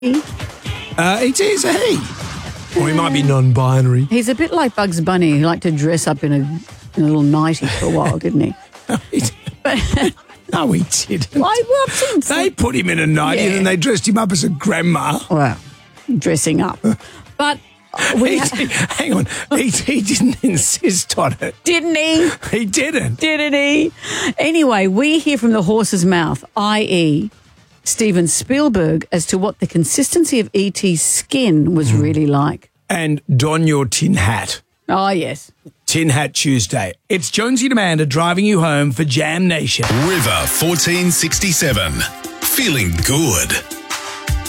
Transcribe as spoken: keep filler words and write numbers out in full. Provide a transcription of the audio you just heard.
Uh, it is a he. Or he might be non-binary. He's a bit like Bugs Bunny. He liked to dress up in a, in a little nightie for a while, didn't he? No, he didn't. No, he didn't. Why? What? They put him in a nightie Yeah. and they dressed him up as a grandma. Well, dressing up. But we He, ha- he- hang on, he, he didn't insist on it. didn't he? He didn't. Didn't he? Anyway, we hear from the horse's mouth, that is. Steven Spielberg, as to what the consistency of E T's skin was really like. And don your tin hat. Oh, yes. Tin Hat Tuesday. It's Jonesy and Amanda driving you home for Jam Nation. River fourteen sixty-seven. Feeling good.